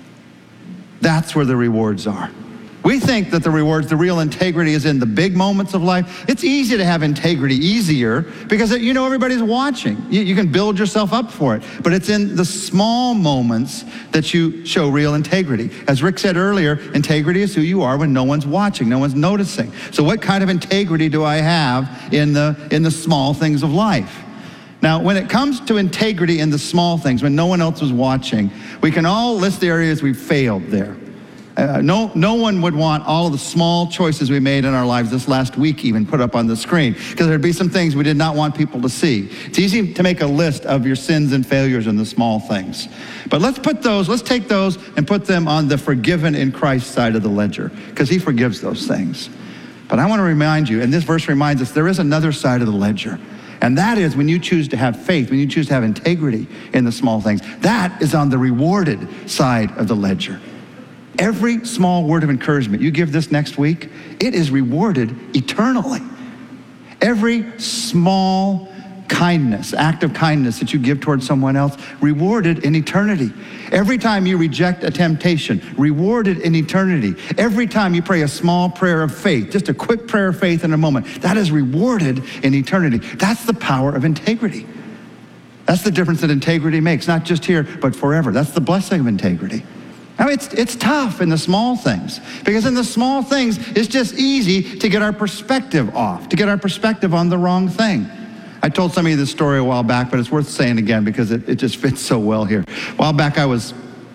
That's where the rewards are. We think that the rewards, the real integrity is in the big moments of life. It's easy to have integrity, easier, because you know everybody's watching. You, you can build yourself up for it. But it's in the small moments that you show real integrity. As Rick said earlier, integrity is who you are when no one's watching, no one's noticing. So what kind of integrity do I have in the, in the small things of life? Now, when it comes to integrity in the small things, when no one else is watching, we can all list the areas we've failed there. Uh, no, no one would want all of the small choices we made in our lives this last week even put up on the screen, because there'd be some things we did not want people to see. It's easy to make a list of your sins and failures in the small things. But let's put those, let's take those and put them on the forgiven in Christ side of the ledger, because he forgives those things. But I want to remind you, and this verse reminds us, there is another side of the ledger. And that is when you choose to have faith, when you choose to have integrity in the small things. That is on the rewarded side of the ledger. Every small word of encouragement you give this next week, it is rewarded eternally. Every small kindness, act of kindness that you give towards someone else, rewarded in eternity. Every time you reject a temptation, rewarded in eternity. Every time you pray a small prayer of faith, just a quick prayer of faith in a moment, that is rewarded in eternity. That's the power of integrity. That's the difference that integrity makes, not just here, but forever. That's the blessing of integrity. Now, it's, it's tough in the small things, because in the small things, it's just easy to get our perspective off, to get our perspective on the wrong thing. I told some of you this story a while back, but it's worth saying again because it, it just fits so well here. A while back, I was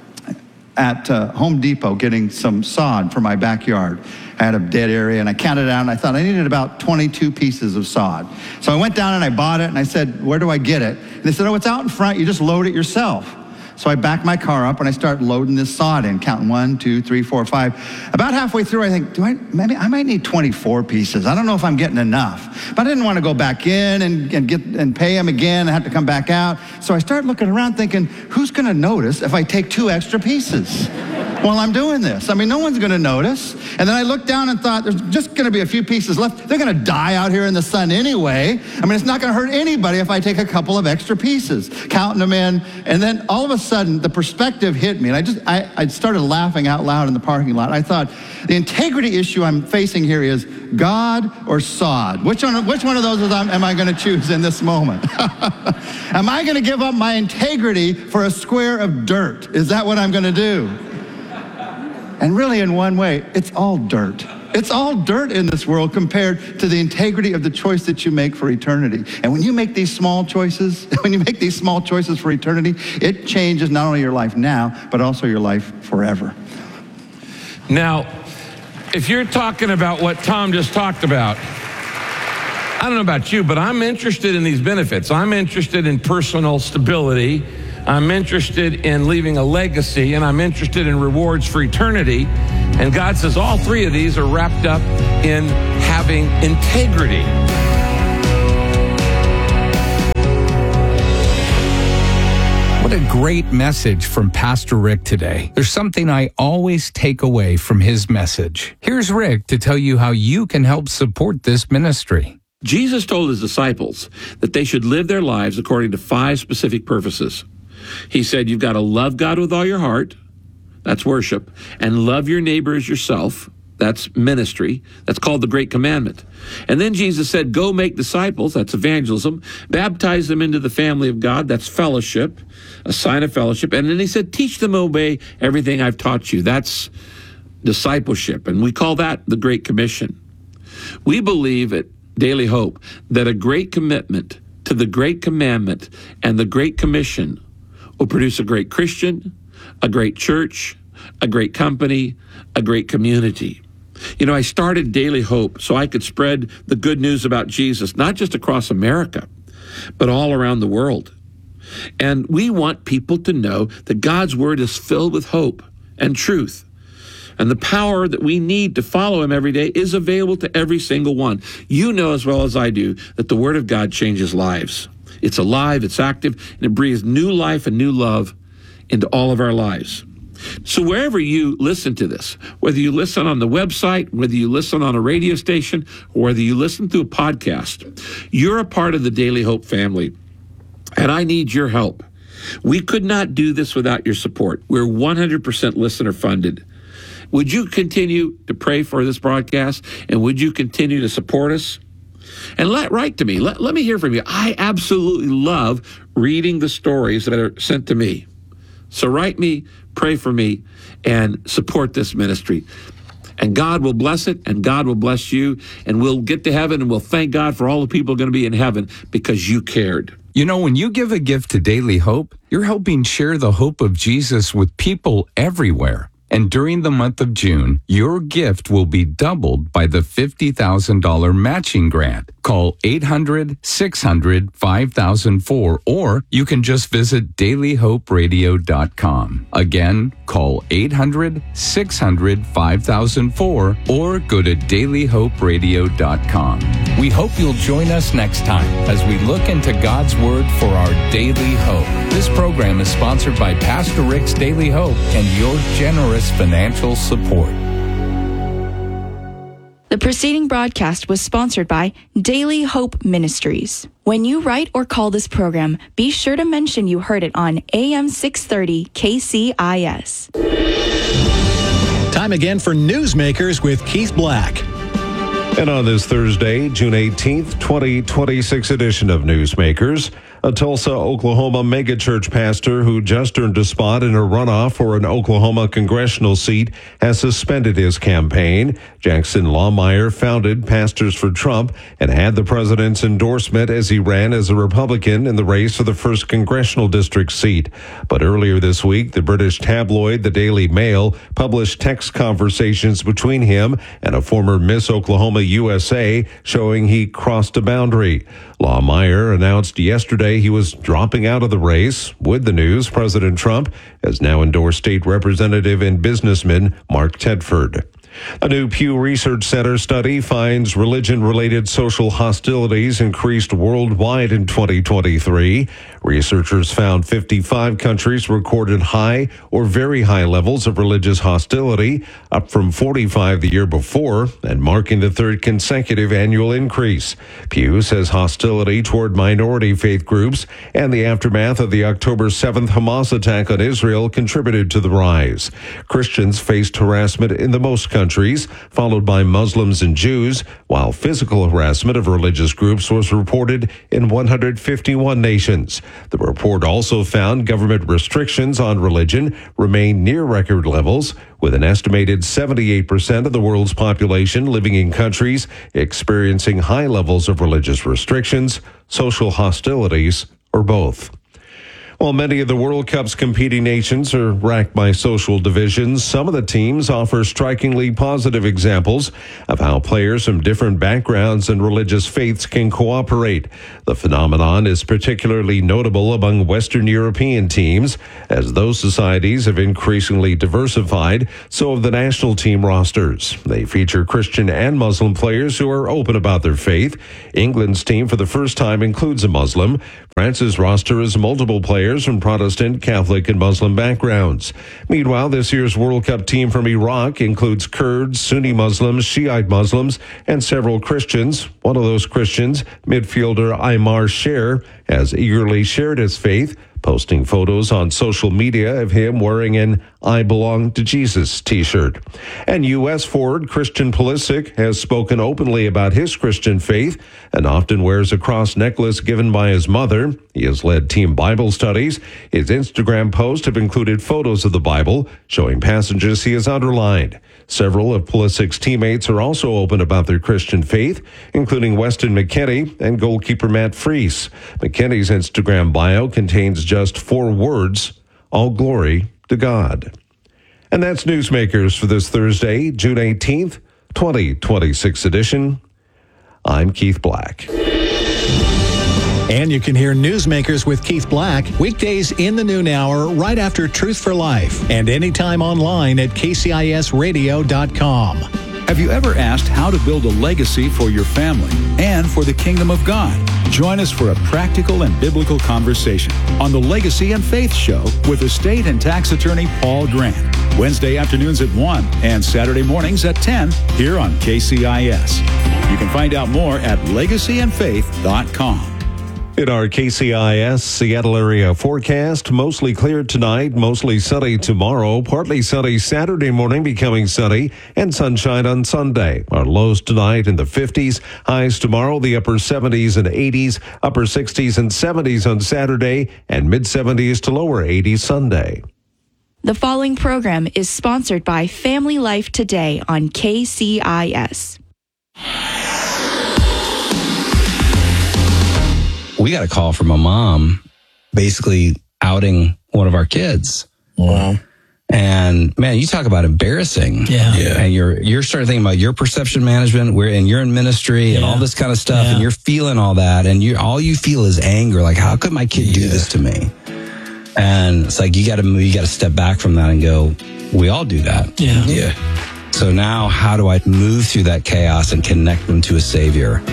at uh, Home Depot getting some sod for my backyard. I had a dead area, and I counted it out, and I thought I needed about twenty-two pieces of sod. So I went down and I bought it, and I said, where do I get it? And they said, oh, it's out in front. You just load it yourself. So I backed my car up and I start loading this sod in, counting one, two, three, four, five. About halfway through, I think, do I, maybe I might need twenty-four pieces. I don't know if I'm getting enough. But I didn't want to go back in and, and get and pay them again. I have to come back out. So I start looking around thinking, who's going to notice if I take two extra pieces? while I'm doing this. I mean, no one's going to notice. And then I looked down and thought, there's just going to be a few pieces left. They're going to die out here in the sun anyway. I mean, it's not going to hurt anybody if I take a couple of extra pieces, counting them in. And then all of a sudden, the perspective hit me. And I just, I, I started laughing out loud in the parking lot. I thought, the integrity issue I'm facing here is God or sod. Which one, which one of those is, am I going to choose in this moment? Am I going to give up my integrity for a square of dirt? Is that what I'm going to do? And really, in one way, it's all dirt. It's all dirt in this world compared to the integrity of the choice that you make for eternity. And when you make these small choices, when you make these small choices for eternity, it changes not only your life now, but also your life forever. Now, if you're talking about what Tom just talked about, I don't know about you, but I'm interested in these benefits. I'm interested in personal stability. I'm interested in leaving a legacy, and I'm interested in rewards for eternity. And God says all three of these are wrapped up in having integrity. What a great message from Pastor Rick today. There's something I always take away from his message. Here's Rick to tell you how you can help support this ministry. Jesus told his disciples that they should live their lives according to five specific purposes. He said, you've got to love God with all your heart. That's worship. And love your neighbor as yourself. That's ministry. That's called the Great Commandment. And then Jesus said, go make disciples. That's evangelism. Baptize them into the family of God. That's fellowship, a sign of fellowship. And then he said, teach them to obey everything I've taught you. That's discipleship. And we call that the Great Commission. We believe at Daily Hope that a great commitment to the Great Commandment and the Great Commission will produce a great Christian, a great church, a great company, a great community. You know, I started Daily Hope so I could spread the good news about Jesus, not just across America, but all around the world. And we want people to know that God's Word is filled with hope and truth. And the power that we need to follow Him every day is available to every single one. You know as well as I do that the Word of God changes lives. It's alive, it's active, and it breathes new life and new love into all of our lives. So wherever you listen to this, whether you listen on the website, whether you listen on a radio station, or whether you listen through a podcast, you're a part of the Daily Hope family, and I need your help. We could not do this without your support. We're one hundred percent listener funded. Would you continue to pray for this broadcast, and would you continue to support us? And let write to me. Let, let me hear from you. I absolutely love reading the stories that are sent to me. So write me, pray for me, and support this ministry. And God will bless it, and God will bless you, and we'll get to heaven, and we'll thank God for all the people going to be in heaven because you cared. You know, when you give a gift to Daily Hope, you're helping share the hope of Jesus with people everywhere. And during the month of June, your gift will be doubled by the fifty thousand dollars matching grant. Call eight hundred, six hundred, five thousand four, or you can just visit daily hope radio dot com. Again, call eight hundred, six hundred, five thousand four, or go to daily hope radio dot com. We hope you'll join us next time as we look into God's Word for our daily hope. This program is sponsored by Pastor Rick's Daily Hope and your generous financial support. The preceding broadcast was sponsored by Daily Hope Ministries. When you write or call this program, be sure to mention you heard it on A M six thirty K C I S. Time again for Newsmakers with Keith Black. And on this Thursday, June eighteenth, twenty twenty-six edition of Newsmakers, a Tulsa, Oklahoma megachurch pastor who just earned a spot in a runoff for an Oklahoma congressional seat has suspended his campaign. Jackson Lawmeyer founded Pastors for Trump and had the president's endorsement as he ran as a Republican in the race for the first congressional district seat. But earlier this week, the British tabloid The Daily Mail published text conversations between him and a former Miss Oklahoma U S A showing he crossed a boundary. Lawmeyer announced yesterday he was dropping out of the race. With the news, President Trump has now endorsed state representative and businessman Mark Tedford. A new Pew Research Center study finds religion-related social hostilities increased worldwide in twenty twenty-three. Researchers found fifty-five countries recorded high or very high levels of religious hostility, up from forty-five the year before, and marking the third consecutive annual increase. Pew says hostility toward minority faith groups and the aftermath of the October seventh Hamas attack on Israel contributed to the rise. Christians faced harassment in the most countries, followed by Muslims and Jews, while physical harassment of religious groups was reported in one hundred fifty-one nations. The report also found government restrictions on religion remain near record levels, with an estimated seventy-eight percent of the world's population living in countries experiencing high levels of religious restrictions, social hostilities, or both. While many of the World Cup's competing nations are racked by social divisions, some of the teams offer strikingly positive examples of how players from different backgrounds and religious faiths can cooperate. The phenomenon is particularly notable among Western European teams. As those societies have increasingly diversified, so have the national team rosters. They feature Christian and Muslim players who are open about their faith. England's team for the first time includes a Muslim. France's roster is multiple players from Protestant, Catholic, and Muslim backgrounds. Meanwhile, this year's World Cup team from Iraq includes Kurds, Sunni Muslims, Shiite Muslims, and several Christians. One of those Christians, midfielder Aymar Sher, has eagerly shared his faith, posting photos on social media of him wearing an I Belong to Jesus t-shirt. And U S forward Christian Pulisic has spoken openly about his Christian faith and often wears a cross necklace given by his mother. He has led team Bible studies. His Instagram posts have included photos of the Bible, showing passages he has underlined. Several of Pulisic's teammates are also open about their Christian faith, including Weston McKennie and goalkeeper Matt Freese. McKennie's Instagram bio contains just four words: all glory to God. And that's Newsmakers for this Thursday, June eighteenth, twenty twenty-six edition. I'm Keith Black. And you can hear Newsmakers with Keith Black weekdays in the noon hour right after Truth for Life and anytime online at K C I S radio dot com. Have you ever asked how to build a legacy for your family and for the kingdom of God? Join us for a practical and biblical conversation on the Legacy and Faith Show with estate and tax attorney Paul Grant. Wednesday afternoons at one and Saturday mornings at ten here on K C I S. You can find out more at legacy and faith dot com. In our K C I S Seattle area forecast, mostly clear tonight, mostly sunny tomorrow, partly sunny Saturday morning, becoming sunny, and sunshine on Sunday. Our lows tonight in the fifties, highs tomorrow, the upper seventies and eighties, upper sixties and seventies on Saturday, and mid-seventies to lower eighties Sunday. The following program is sponsored by Family Life Today on K C I S. We got a call from a mom basically outing one of our kids. Wow. And man, you talk about embarrassing. Yeah. yeah. And you're you're starting thinking about your perception management, where and you're in ministry yeah. and all this kind of stuff, yeah. and you're feeling all that, and you all you feel is anger. Like, how could my kid yeah. do this to me? And it's like you got to you got to step back from that and go, we all do that. Yeah. Yeah. So now, how do I move through that chaos and connect them to a Savior?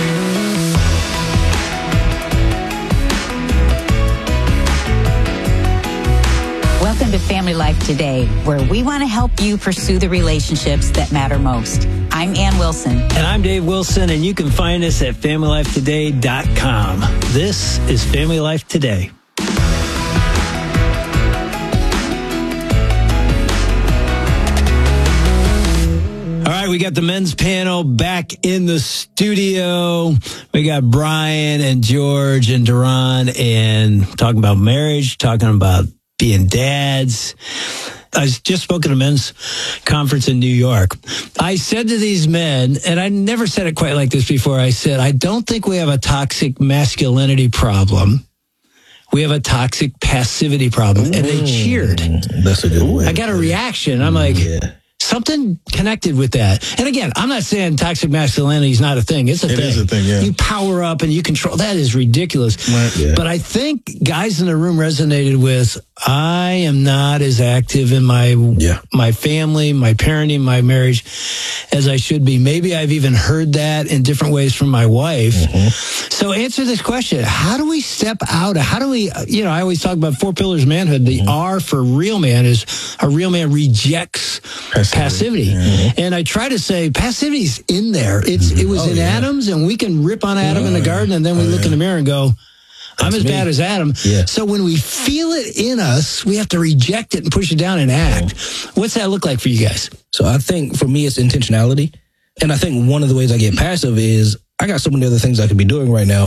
Welcome to Family Life Today, where we want to help you pursue the relationships that matter most. I'm Ann Wilson. And I'm Dave Wilson, and you can find us at family life today dot com. This is Family Life Today. All right, we got the men's panel back in the studio. We got Brian and George and Duran, and talking about marriage, talking about being dads. I just spoke at a men's conference in New York. I said to these men, and I never said it quite like this before, I said, I don't think we have a toxic masculinity problem. We have a toxic passivity problem. And they cheered. That's a good way. I got a reaction. I'm like, yeah. something connected with that. And again, I'm not saying toxic masculinity is not a thing. It's a It thing. is a thing, yeah. You power up and you control. That is ridiculous. Right. Yeah. But I think guys in the room resonated with, I am not as active in my my family, my parenting, my marriage as I should be. Maybe I've even heard that in different ways from my wife. Mm-hmm. So answer this question. How do we step out? How do we, you know, I always talk about four pillars of manhood. The Mm-hmm. R for real man is a real man rejects passivity. passivity. Mm-hmm. And I try to say passivity's in there. It's It was Oh, in yeah. Adam's, and we can rip on Adam Oh, in the yeah. garden, and then we Oh, look yeah. in the mirror and go, I'm That's as me. bad as Adam. Yeah. So when we feel it in us, we have to reject it and push it down and act. What's that look like for you guys? So I think for me, it's intentionality. And I think one of the ways I get passive is I got so many other things I could be doing right now.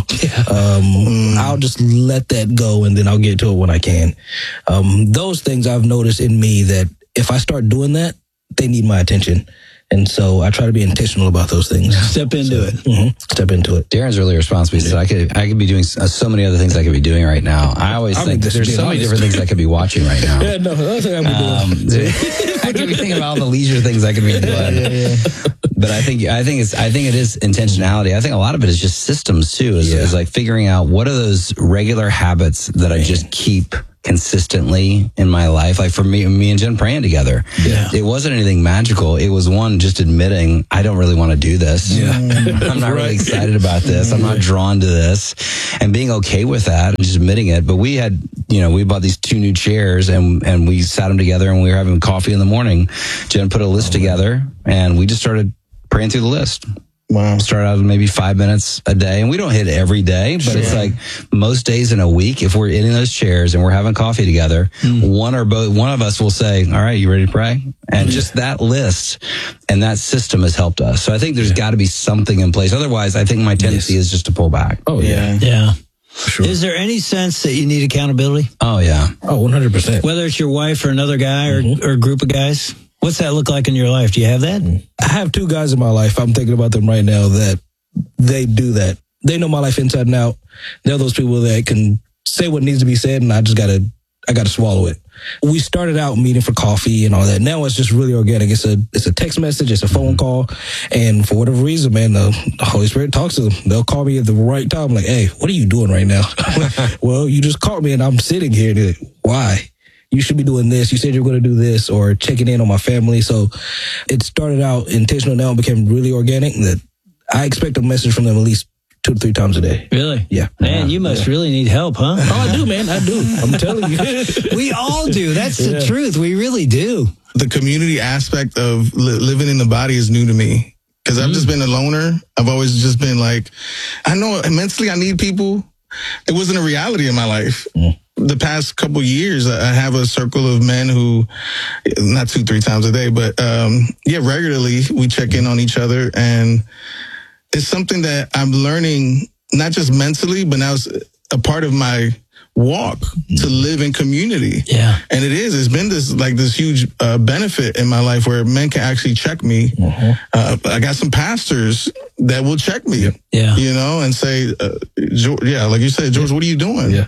Um, I'll just let that go and then I'll get to it when I can. Um, those things I've noticed in me that if I start doing that, they need my attention. And so I try to be intentional about those things. Step into so, it. Mm-hmm, step into it. Darren's really responsible. He said, I could, I could be doing so so many other things I could be doing right now. I always I'm think just there's being so many honest. different things I could be watching right now. Yeah, no, that's what I'm Um, doing. I could be thinking about all the leisure things I could be doing. yeah, yeah. But I think I think it's I think it is intentionality. I think a lot of it is just systems too. Is, Yeah. is like figuring out what are those regular habits that I just keep consistently in my life. Like for me, me and Jen praying together. Yeah. It wasn't anything magical. It was one just admitting I don't really want to do this. Yeah. I'm not really excited about this. I'm not drawn to this, and being okay with that and just admitting it. But we had, you know, we bought these two new chairs and and we sat them together and we were having coffee in the morning. Jen put a list together and we just started praying through the list. Wow. Start out with maybe five minutes a day. And we don't hit every day, but it's like most days in a week, if we're in those chairs and we're having coffee together, one or both, one of us will say, all right, you ready to pray? And just that list and that system has helped us. So I think there's got to be something in place. Otherwise, I think my tendency is just to pull back. Oh, yeah. Yeah. Sure. Is there any sense that you need accountability? Oh, yeah. Oh, one hundred percent. Whether it's your wife or another guy or, Mm-hmm. or a group of guys? What's that look like in your life? Do you have that? I have two guys in my life. I'm thinking about them right now that they do that. They know my life inside and out. They're those people that can say what needs to be said, and I just gotta, I gotta swallow it. We started out meeting for coffee and all that. Now it's just really organic. It's a, it's a text message, it's a phone call, and for whatever reason, man, the, the Holy Spirit talks to them. They'll call me at the right time, like, "Hey, what are you doing right now?" Well, you just called me, and I'm sitting here. And they're like, why? You should be doing this. You said you're going to do this, or checking in on my family. So it started out intentional. Now it became really organic. That I expect a message from them at least two to three times a day. Really? Yeah. Man, you must Yeah. really need help, huh? Oh, I do, man. I do. I'm telling you. We all do. That's Yeah. the truth. We really do. The community aspect of li- living in the body is new to me because I've just been a loner. I've always just been like, I know immensely I need people. It wasn't a reality in my life. The past couple years, I have a circle of men who, not two, three times a day, but um, yeah, regularly we check in on each other. And it's something that I'm learning, not just mentally, but now it's a part of my walk to live in community. Yeah. And it is, it's been this like this huge uh, benefit in my life where men can actually check me. Uh, I got some pastors that will check me, Yeah. you know, and say, uh, George, yeah, like you said, George, what are you doing? Yeah.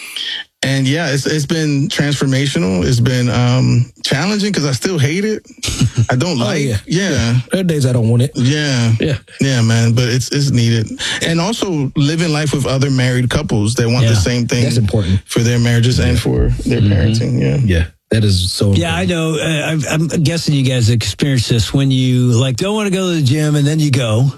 And yeah, it's it's been transformational. It's been um, challenging because I still hate it. I don't like. yeah. yeah. There are days I don't want it. Yeah. Yeah. Yeah, man. But it's it's needed. And also living life with other married couples that want Yeah. the same thing That's important. for their marriages and for their parenting. Yeah. Yeah. That is so Yeah, I know. Uh, I'm, I'm guessing you guys experience this when you like don't want to go to the gym and then you go.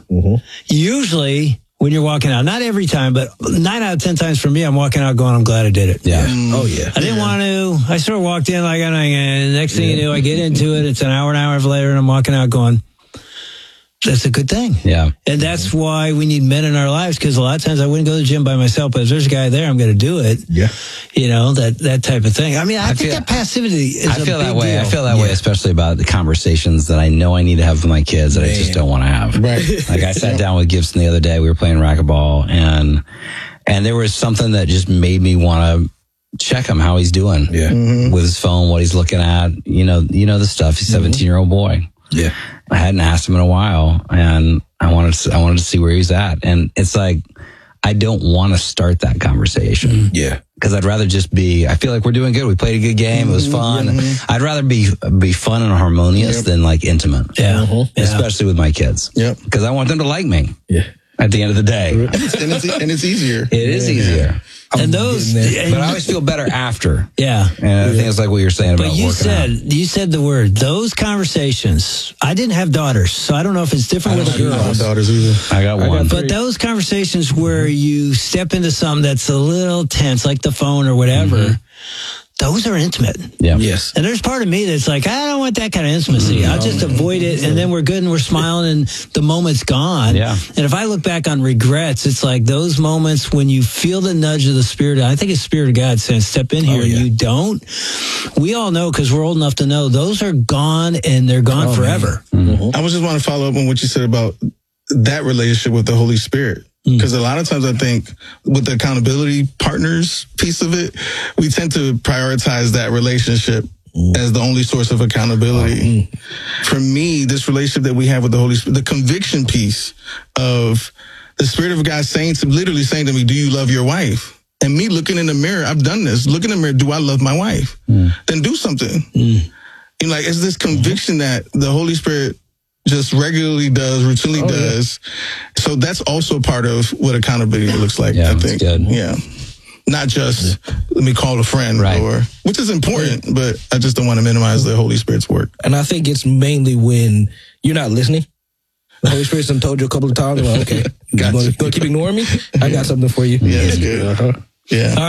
Usually when you're walking out, not every time, but nine out of ten times for me, I'm walking out going, I'm glad I did it. Yeah. Oh, yeah. I didn't want to. I sort of walked in like, and next thing you know, I get into it. It's an hour, an hour later, and I'm walking out going, that's a good thing. Yeah. And that's why we need men in our lives, because a lot of times I wouldn't go to the gym by myself, but if there's a guy there, I'm going to do it. Yeah. You know, that that type of thing. I mean, I, I think feel- that passivity is I a feel big that way. deal. I feel that way, especially about the conversations that I know I need to have with my kids that I just don't want to have. Right. Like I sat down with Gibson the other day. We were playing racquetball, and and there was something that just made me want to check him how he's doing. Yeah. With his phone, what he's looking at. You know, you know the stuff. He's a seventeen year old boy. Yeah. I hadn't asked him in a while, and I wanted to, I wanted to see where he's at. And it's like I don't want to start that conversation. Yeah. because I'd rather just be, I feel like we're doing good. We played a good game. It was fun. Mm-hmm. I'd rather be be fun and harmonious yep. than like intimate. Yeah. Mm-hmm. Especially yeah. with my kids. Yep. Because I want them to like me. Yeah. At the end of the day. And it's, and it's, and it's easier. It is yeah. easier. And those, but I always feel better after. Yeah. And I think it's like what you're saying about But you working said, out. you said the word, those conversations. I didn't have daughters, so I don't know if it's different with the girls. I don't have daughters either. I got one. But those conversations where you step into something that's a little tense, like the phone or whatever, mm-hmm. those are intimate. Yeah. Yes. And there's part of me that's like, I don't want that kind of intimacy. Mm-hmm. I'll just avoid it, and then we're good and we're smiling and the moment's gone. Yeah. And if I look back on regrets, it's like those moments when you feel the nudge of the Spirit. I think it's Spirit of God saying, step in here, oh, yeah. and you don't. We all know, because we're old enough to know, those are gone and they're gone oh, forever. Mm-hmm. I was just want to follow up on what you said about that relationship with the Holy Spirit. Because a lot of times I think with the accountability partners piece of it, we tend to prioritize that relationship mm. as the only source of accountability. Mm. For me, this relationship that we have with the Holy Spirit, the conviction piece of the Spirit of God saying to, literally saying to me, do you love your wife? And me looking in the mirror, I've done this, look in the mirror, do I love my wife? Mm. Then do something. Mm. You know, like it's this conviction that the Holy Spirit just regularly does, routinely oh, does. Yeah. So that's also part of what accountability looks like, yeah, I think. Good. Yeah. Not just, let me call a friend, right. or which is important, but I just don't want to minimize the Holy Spirit's work. And I think it's mainly when you're not listening. The Holy Spirit's done told you a couple of times, well, okay, you're going to keep ignoring me? I got something for you. Yeah, that's good. Uh-huh. Yeah.